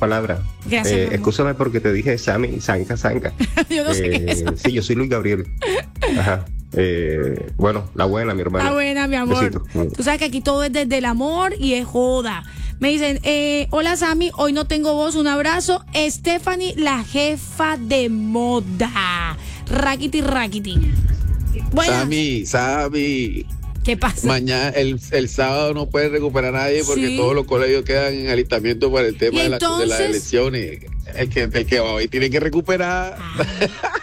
palabras. Gracias, mi amor. Escúchame porque te dije Sammy, Zanca. Yo no sé qué es eso. Sí, yo soy Luis Gabriel. Ajá. Bueno, la buena, mi hermana. Está buena, mi amor. Besito. Tú sabes que aquí todo es desde el amor y es joda. Me dicen, hola Sammy, hoy no tengo voz, un abrazo. Stephanie, la jefa de moda. Rakiti. Buenas. Sammy, ¿Qué pasa? mañana, el sábado no puede recuperar a nadie porque Sí. todos los colegios quedan en alistamiento para el tema ¿Y de las entonces? elecciones. El que va hoy tiene que recuperar.